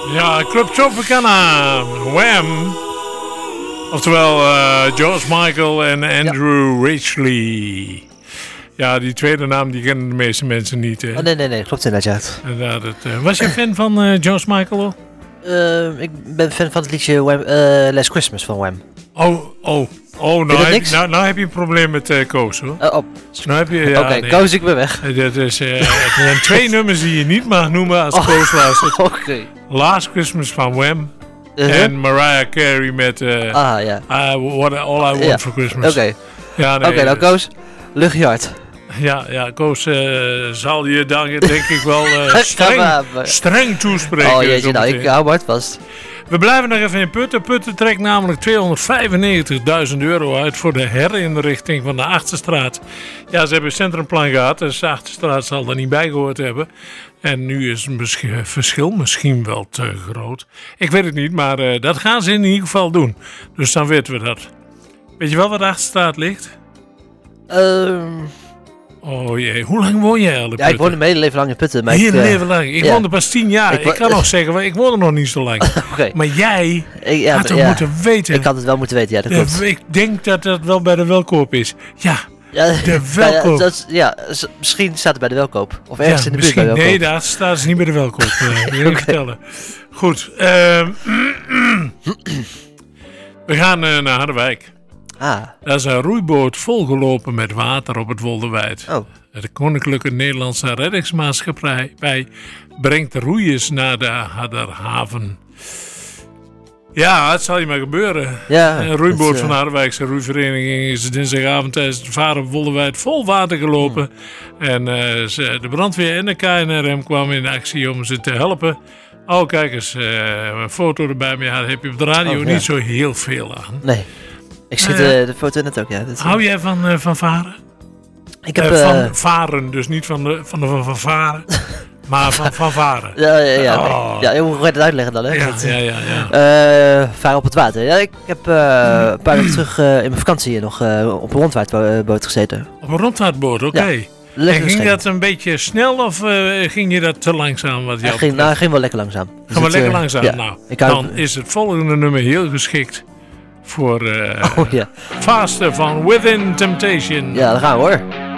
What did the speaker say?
Ja, Club Tropicana, Wham. Oftewel George Michael en Andrew Ridgeley. Ja, die tweede naam die kennen de meeste mensen niet. Hè? Oh, nee, klopt inderdaad. Was je fan van George Michael? Ik ben fan van het liedje Last Christmas van Wham. Nou heb je een probleem met Koos, hoor. Nou heb je, Oké, Koos, ik ben weg. Het zijn 2 nummers die je niet mag noemen als Koos luistert. Oké. Last Christmas van Wham. En Mariah Carey met All I Want for Christmas. Oké, nou Koos, lucht je hart. Ja, Koos zal je dan denk ik wel streng toespreken. Oh jeetje, nou ik hou me hard vast. We blijven nog even in Putten. Putten trekt namelijk €295.000 uit voor de herinrichting van de Achterstraat. Ja, ze hebben een centrumplan gehad, dus de Achterstraat zal er niet bij gehoord hebben. En nu is het verschil misschien wel te groot. Ik weet het niet, maar dat gaan ze in ieder geval doen. Dus dan weten we dat. Weet je wel waar de Achterstraat ligt? Oh jee, hoe lang woon jij al in Putten? Ja, ik woon een hele leven lang in Putten. Maar heel leven lang? Ik woonde pas 10 jaar. Ik kan nog zeggen, ik woon er nog niet zo lang. Okay. Maar jij had het moeten weten. Ik had het wel moeten weten, ja, dat klopt. Ik denk dat dat wel bij de Welkoop is. Ja, de Welkoop. Misschien staat het bij de Welkoop. Of ergens in de buurt bij de Welkoop. Nee, daar staat ze niet bij de Welkoop. Dat wil ik vertellen. Goed. We gaan naar Harderwijk. Daar is een roeiboot volgelopen met water op het Wolderwijd. De Koninklijke Nederlandse Reddingsmaatschappij brengt de roeiers naar de Harderhaven. Ja, het zal je maar gebeuren. Ja, een roeiboot van de Harderwijkse roeivereniging is dinsdagavond tijdens het varen op Wolderwijd vol water gelopen. En de brandweer en de KNRM kwamen in actie om ze te helpen. Oh, kijk eens, een foto erbij, maar ja, daar heb je op de radio niet zo heel veel aan. Nee. Ik zie de foto net ook, ja. Hou jij van varen? Ik heb van varen, dus niet van varen, maar van varen. Ja, hoe ga je dat uitleggen dan, hè? Ja. Varen op het water. Ja, ik heb een paar weken terug in mijn vakantie nog op een rondvaartboot gezeten. Op een rondvaartboot, oké. Ja, en ging dat een beetje snel of ging je dat te langzaam? Wat ging wel lekker langzaam. Ging wel lekker langzaam? Ja. Nou, dan is het volgende nummer heel geschikt. Voor Faster van Within Temptation. Ja, daar gaan we hoor.